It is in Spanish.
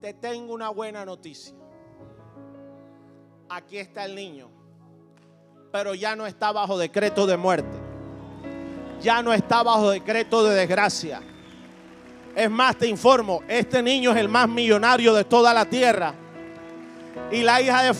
Te tengo una buena noticia. Aquí está el niño, pero ya no está bajo decreto de muerte. Ya no está bajo decreto de desgracia. Es más, te informo, este niño es el más millonario de toda la tierra. Y la hija de